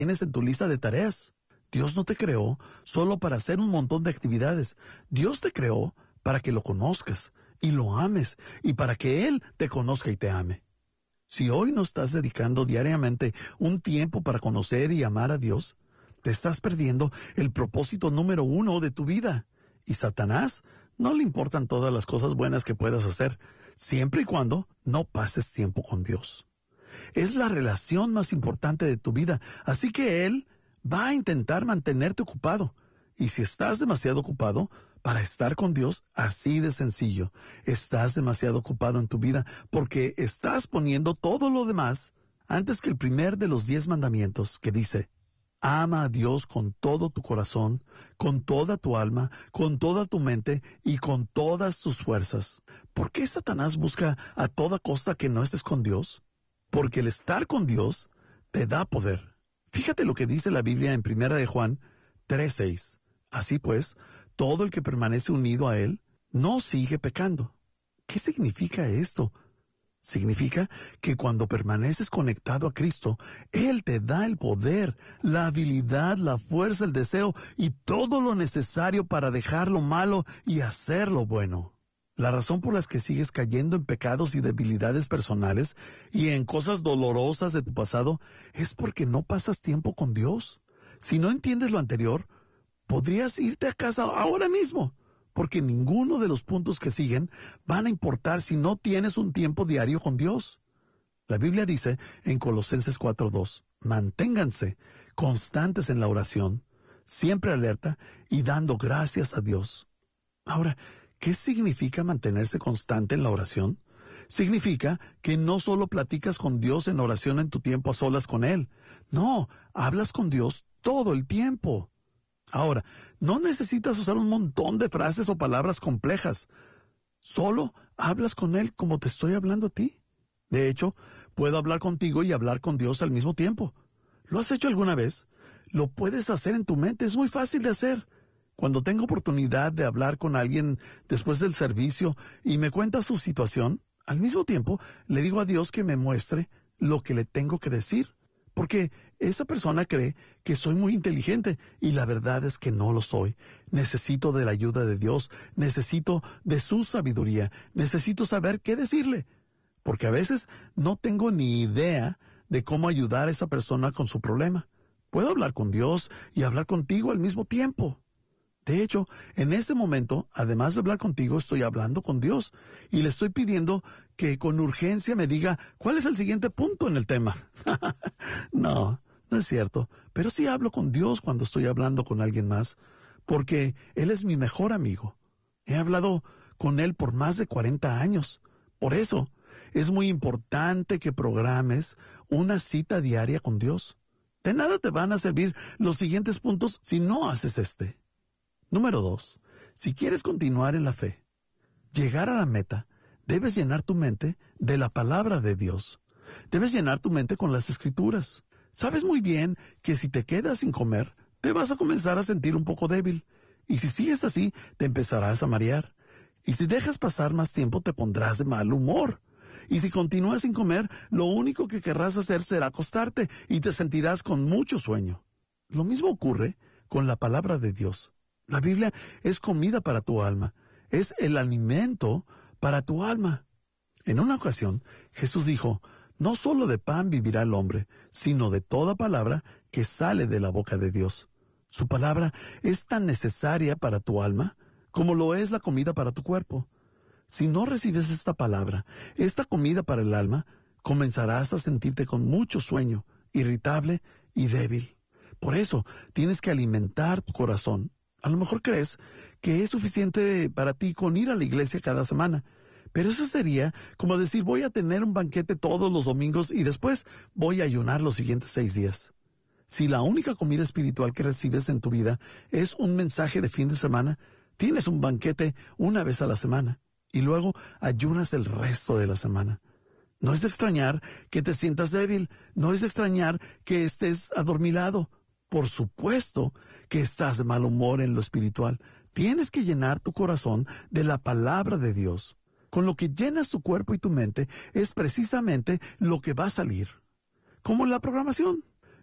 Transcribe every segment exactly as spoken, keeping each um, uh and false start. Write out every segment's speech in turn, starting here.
tienes en tu lista de tareas. Dios no te creó solo para hacer un montón de actividades. Dios te creó para que lo conozcas y lo ames y para que Él te conozca y te ame. Si hoy no estás dedicando diariamente un tiempo para conocer y amar a Dios, te estás perdiendo el propósito número uno de tu vida. Y Satanás no le importan todas las cosas buenas que puedas hacer, siempre y cuando no pases tiempo con Dios. Es la relación más importante de tu vida, así que Él va a intentar mantenerte ocupado. Y si estás demasiado ocupado para estar con Dios, así de sencillo, estás demasiado ocupado en tu vida porque estás poniendo todo lo demás antes que el primer de los diez mandamientos que dice: ama a Dios con todo tu corazón, con toda tu alma, con toda tu mente y con todas tus fuerzas. ¿Por qué Satanás busca a toda costa que no estés con Dios? Porque el estar con Dios te da poder. Fíjate lo que dice la Biblia en Primera de Juan tres seis. Así pues, todo el que permanece unido a Él no sigue pecando. ¿Qué significa esto? Significa que cuando permaneces conectado a Cristo, Él te da el poder, la habilidad, la fuerza, el deseo y todo lo necesario para dejar lo malo y hacer lo bueno. La razón por la que sigues cayendo en pecados y debilidades personales y en cosas dolorosas de tu pasado es porque no pasas tiempo con Dios. Si no entiendes lo anterior, podrías irte a casa ahora mismo, porque ninguno de los puntos que siguen van a importar si no tienes un tiempo diario con Dios. La Biblia dice en Colosenses cuatro dos, manténganse constantes en la oración, siempre alerta y dando gracias a Dios. Ahora, ¿qué significa mantenerse constante en la oración? Significa que no solo platicas con Dios en oración en tu tiempo a solas con Él. No, hablas con Dios todo el tiempo. Ahora, no necesitas usar un montón de frases o palabras complejas. Solo hablas con Él como te estoy hablando a ti. De hecho, puedo hablar contigo y hablar con Dios al mismo tiempo. ¿Lo has hecho alguna vez? Lo puedes hacer en tu mente, es muy fácil de hacer. Cuando tengo oportunidad de hablar con alguien después del servicio y me cuenta su situación, al mismo tiempo le digo a Dios que me muestre lo que le tengo que decir. Porque esa persona cree que soy muy inteligente y la verdad es que no lo soy. Necesito de la ayuda de Dios, necesito de su sabiduría, necesito saber qué decirle. Porque a veces no tengo ni idea de cómo ayudar a esa persona con su problema. Puedo hablar con Dios y hablar contigo al mismo tiempo. De hecho, en este momento, además de hablar contigo, estoy hablando con Dios y le estoy pidiendo que con urgencia me diga cuál es el siguiente punto en el tema. No, no es cierto, pero sí hablo con Dios cuando estoy hablando con alguien más, porque Él es mi mejor amigo. He hablado con Él por más de cuarenta años. Por eso, es muy importante que programes una cita diaria con Dios. De nada te van a servir los siguientes puntos si no haces este. Número dos. Si quieres continuar en la fe, llegar a la meta, debes llenar tu mente de la palabra de Dios. Debes llenar tu mente con las Escrituras. Sabes muy bien que si te quedas sin comer, te vas a comenzar a sentir un poco débil. Y si sigues así, te empezarás a marear. Y si dejas pasar más tiempo, te pondrás de mal humor. Y si continúas sin comer, lo único que querrás hacer será acostarte y te sentirás con mucho sueño. Lo mismo ocurre con la palabra de Dios. La Biblia es comida para tu alma, es el alimento para tu alma. En una ocasión, Jesús dijo, no solo de pan vivirá el hombre, sino de toda palabra que sale de la boca de Dios. Su palabra es tan necesaria para tu alma como lo es la comida para tu cuerpo. Si no recibes esta palabra, esta comida para el alma, comenzarás a sentirte con mucho sueño, irritable y débil. Por eso, tienes que alimentar tu corazón. A lo mejor crees que es suficiente para ti con ir a la iglesia cada semana, pero eso sería como decir voy a tener un banquete todos los domingos y después voy a ayunar los siguientes seis días. Si la única comida espiritual que recibes en tu vida es un mensaje de fin de semana, tienes un banquete una vez a la semana y luego ayunas el resto de la semana. No es de extrañar que te sientas débil, no es de extrañar que estés adormilado. Por supuesto que estás de mal humor en lo espiritual. Tienes que llenar tu corazón de la palabra de Dios. Con lo que llenas tu cuerpo y tu mente es precisamente lo que va a salir. Como en la programación.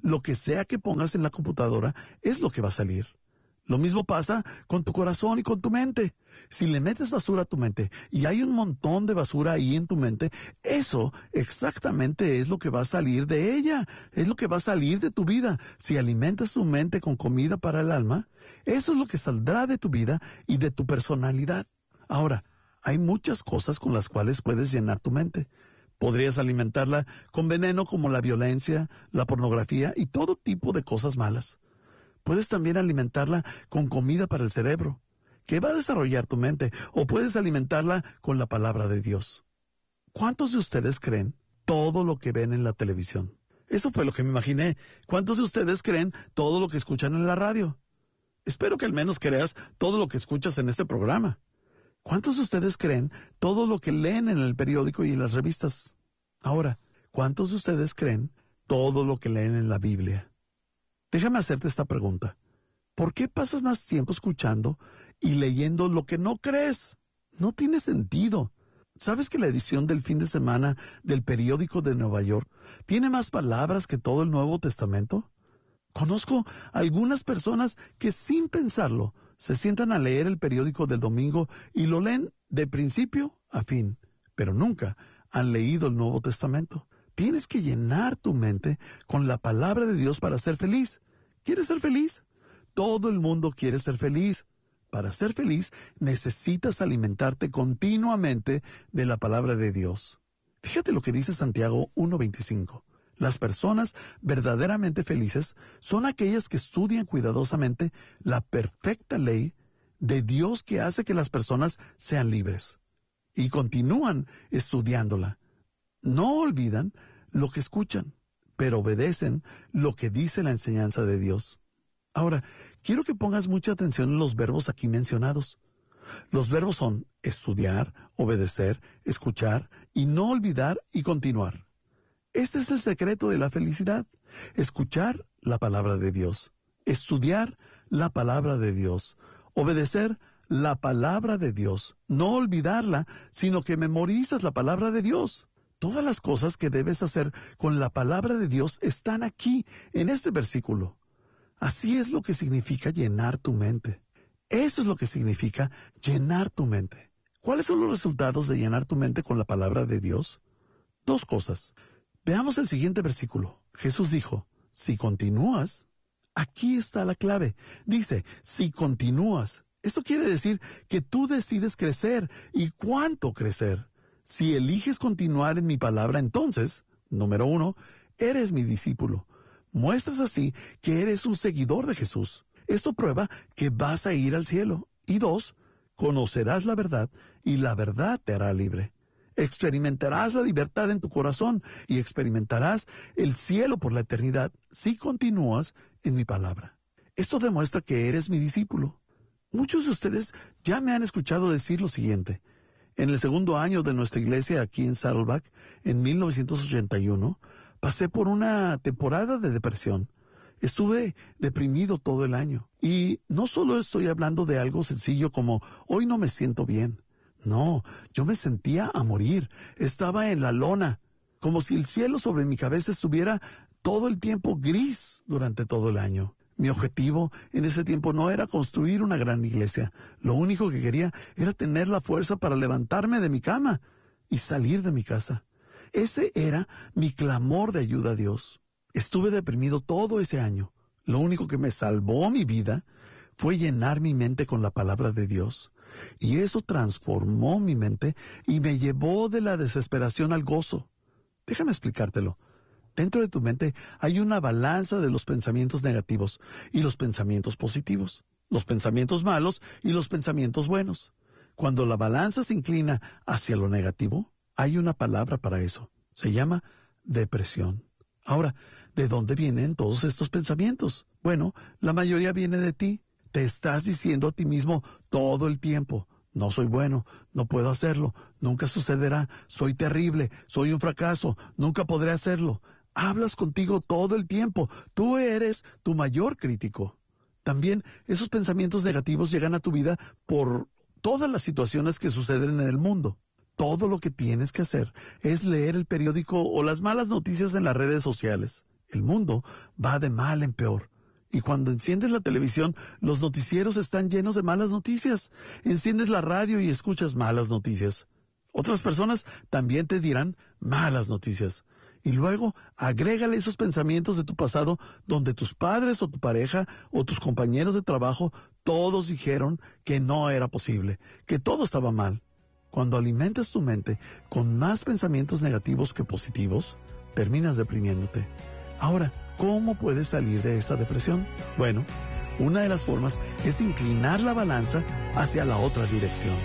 lo que sea que pongas en la computadora es lo que va a salir. Lo mismo pasa con tu corazón y con tu mente. Si le metes basura a tu mente y hay un montón de basura ahí en tu mente, eso exactamente es lo que va a salir de ella, es lo que va a salir de tu vida. Si alimentas tu mente con comida para el alma, eso es lo que saldrá de tu vida y de tu personalidad. Ahora, hay muchas cosas con las cuales puedes llenar tu mente. Podrías alimentarla con veneno como la violencia, la pornografía y todo tipo de cosas malas. Puedes también alimentarla con comida para el cerebro, que va a desarrollar tu mente, o puedes alimentarla con la palabra de Dios. ¿Cuántos de ustedes creen todo lo que ven en la televisión? Eso fue lo que me imaginé. ¿Cuántos de ustedes creen todo lo que escuchan en la radio? Espero que al menos creas todo lo que escuchas en este programa. ¿Cuántos de ustedes creen todo lo que leen en el periódico y en las revistas? Ahora, ¿cuántos de ustedes creen todo lo que leen en la Biblia? Déjame hacerte esta pregunta. ¿Por qué pasas más tiempo escuchando y leyendo lo que no crees? No tiene sentido. ¿Sabes que la edición del fin de semana del periódico de Nueva York tiene más palabras que todo el Nuevo Testamento? Conozco algunas personas que sin pensarlo se sientan a leer el periódico del domingo y lo leen de principio a fin, pero nunca han leído el Nuevo Testamento. Tienes que llenar tu mente con la palabra de Dios para ser feliz. ¿Quieres ser feliz? Todo el mundo quiere ser feliz. Para ser feliz necesitas alimentarte continuamente de la palabra de Dios. Fíjate lo que dice Santiago uno veinticinco. Las personas verdaderamente felices son aquellas que estudian cuidadosamente la perfecta ley de Dios que hace que las personas sean libres. Y continúan estudiándola. No olvidan lo que escuchan, pero obedecen lo que dice la enseñanza de Dios. Ahora, quiero que pongas mucha atención en los verbos aquí mencionados. Los verbos son estudiar, obedecer, escuchar y no olvidar y continuar. Este es el secreto de la felicidad. Escuchar la palabra de Dios, estudiar la palabra de Dios, obedecer la palabra de Dios, no olvidarla, sino que memorizas la palabra de Dios. Todas las cosas que debes hacer con la palabra de Dios están aquí, en este versículo. Así es lo que significa llenar tu mente. Eso es lo que significa llenar tu mente. ¿Cuáles son los resultados de llenar tu mente con la palabra de Dios? Dos cosas. Veamos el siguiente versículo. Jesús dijo, si continúas, aquí está la clave. Dice, si continúas. Esto quiere decir que tú decides crecer. ¿Y cuánto crecer? Si eliges continuar en mi palabra, entonces, número uno, eres mi discípulo. Muestras así que eres un seguidor de Jesús. Esto prueba que vas a ir al cielo. Y dos, conocerás la verdad y la verdad te hará libre. Experimentarás la libertad en tu corazón y experimentarás el cielo por la eternidad si continúas en mi palabra. Esto demuestra que eres mi discípulo. Muchos de ustedes ya me han escuchado decir lo siguiente. En el segundo año de nuestra iglesia aquí en Saddleback, en mil novecientos ochenta y uno, pasé por una temporada de depresión. Estuve deprimido todo el año. Y no solo estoy hablando de algo sencillo como hoy no me siento bien. No, yo me sentía a morir. Estaba en la lona, como si el cielo sobre mi cabeza estuviera todo el tiempo gris durante todo el año. Mi objetivo en ese tiempo no era construir una gran iglesia. Lo único que quería era tener la fuerza para levantarme de mi cama y salir de mi casa. Ese era mi clamor de ayuda a Dios. Estuve deprimido todo ese año. Lo único que me salvó mi vida fue llenar mi mente con la palabra de Dios. Y eso transformó mi mente y me llevó de la desesperación al gozo. Déjame explicártelo. Dentro de tu mente hay una balanza de los pensamientos negativos y los pensamientos positivos, los pensamientos malos y los pensamientos buenos. Cuando la balanza se inclina hacia lo negativo, hay una palabra para eso. Se llama depresión. Ahora, ¿de dónde vienen todos estos pensamientos? Bueno, la mayoría viene de ti. Te estás diciendo a ti mismo todo el tiempo, no soy bueno, no puedo hacerlo, nunca sucederá, soy terrible, soy un fracaso, nunca podré hacerlo. Hablas contigo todo el tiempo. Tú eres tu mayor crítico. También esos pensamientos negativos llegan a tu vida por todas las situaciones que suceden en el mundo. Todo lo que tienes que hacer es leer el periódico o las malas noticias en las redes sociales. El mundo va de mal en peor. Y cuando enciendes la televisión, los noticieros están llenos de malas noticias. Enciendes la radio y escuchas malas noticias. Otras personas también te dirán malas noticias. Y luego, agrégale esos pensamientos de tu pasado donde tus padres o tu pareja o tus compañeros de trabajo todos dijeron que no era posible, que todo estaba mal. Cuando alimentas tu mente con más pensamientos negativos que positivos, terminas deprimiéndote. Ahora, ¿cómo puedes salir de esa depresión? Bueno, una de las formas es inclinar la balanza hacia la otra dirección.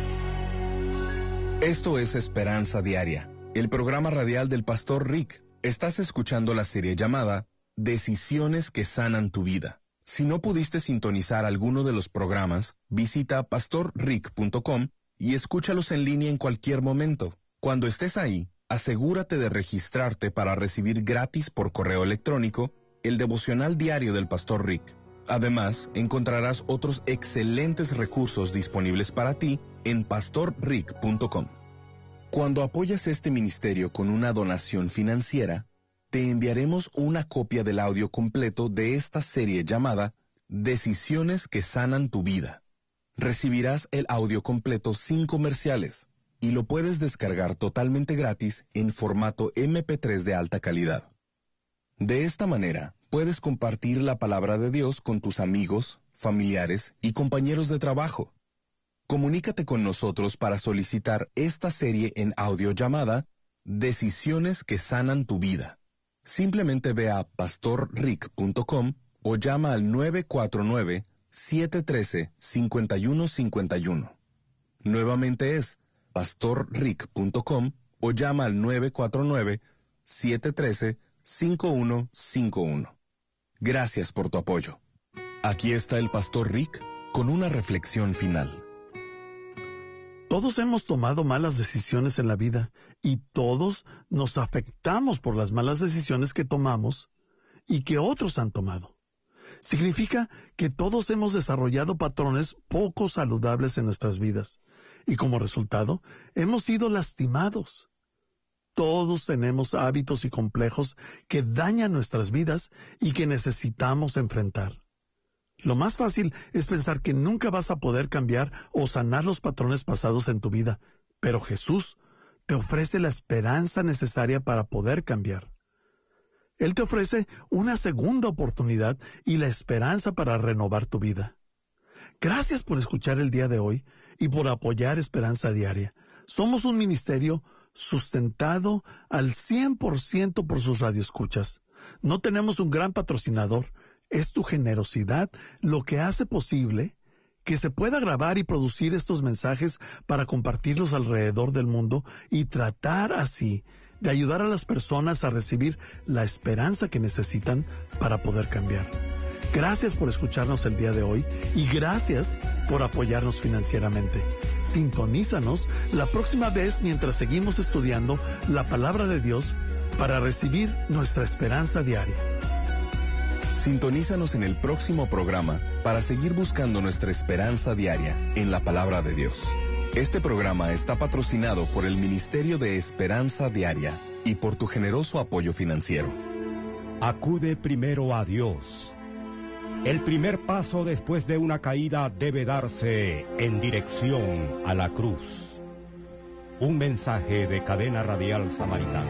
Esto es Esperanza Diaria, el programa radial del Pastor Rick. Estás escuchando la serie llamada Decisiones que sanan tu vida. Si no pudiste sintonizar alguno de los programas, visita pastor rick punto com y escúchalos en línea en cualquier momento. Cuando estés ahí, asegúrate de registrarte para recibir gratis por correo electrónico el devocional diario del Pastor Rick. Además, encontrarás otros excelentes recursos disponibles para ti en pastor rick punto com. Cuando apoyas este ministerio con una donación financiera, te enviaremos una copia del audio completo de esta serie llamada Decisiones que sanan tu vida. Recibirás el audio completo sin comerciales y lo puedes descargar totalmente gratis en formato eme pe tres de alta calidad. De esta manera, puedes compartir la palabra de Dios con tus amigos, familiares y compañeros de trabajo. Comunícate con nosotros para solicitar esta serie en audio llamada Decisiones que sanan tu vida. Simplemente ve a pastor rick punto com o llama al nueve cuatro nueve, siete uno tres, cinco uno cinco uno. Nuevamente es pastor rick punto com o llama al nueve cuatro nueve, siete uno tres, cinco uno cinco uno. Gracias por tu apoyo. Aquí está el Pastor Rick con una reflexión final. Todos hemos tomado malas decisiones en la vida y todos nos afectamos por las malas decisiones que tomamos y que otros han tomado. Significa que todos hemos desarrollado patrones poco saludables en nuestras vidas y como resultado hemos sido lastimados. Todos tenemos hábitos y complejos que dañan nuestras vidas y que necesitamos enfrentar. Lo más fácil es pensar que nunca vas a poder cambiar o sanar los patrones pasados en tu vida, pero Jesús te ofrece la esperanza necesaria para poder cambiar. Él te ofrece una segunda oportunidad y la esperanza para renovar tu vida. Gracias por escuchar el día de hoy y por apoyar Esperanza Diaria. Somos un ministerio sustentado al cien por ciento por sus radioescuchas. No tenemos un gran patrocinador. Es tu generosidad lo que hace posible que se pueda grabar y producir estos mensajes para compartirlos alrededor del mundo y tratar así de ayudar a las personas a recibir la esperanza que necesitan para poder cambiar. Gracias por escucharnos el día de hoy y gracias por apoyarnos financieramente. Sintonízanos la próxima vez mientras seguimos estudiando la palabra de Dios para recibir nuestra esperanza diaria. Sintonízanos en el próximo programa para seguir buscando nuestra esperanza diaria en la palabra de Dios. Este programa está patrocinado por el Ministerio de Esperanza Diaria y por tu generoso apoyo financiero. Acude primero a Dios. El primer paso después de una caída debe darse en dirección a la cruz. Un mensaje de Cadena Radial Samaritana.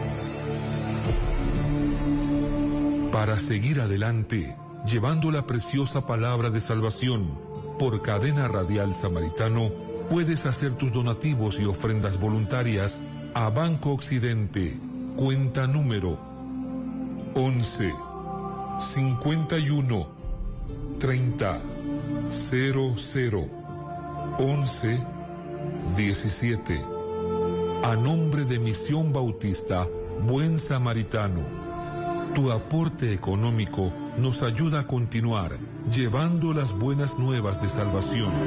Para seguir adelante, llevando la preciosa palabra de salvación, por Cadena Radial Samaritano, puedes hacer tus donativos y ofrendas voluntarias a Banco Occidente, cuenta número once, cincuenta y uno, treinta, cero cero, once, diecisiete. A nombre de Misión Bautista Buen Samaritano. Tu aporte económico nos ayuda a continuar llevando las buenas nuevas de salvación.